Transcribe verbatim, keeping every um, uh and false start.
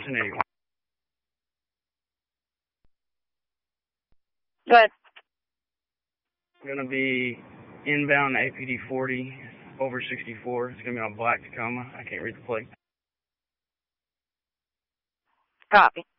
ten eighty-one. Go ahead. Going to be inbound A P D forty over sixty-four. It's going to be on black Tacoma. I can't read the plate. Copy.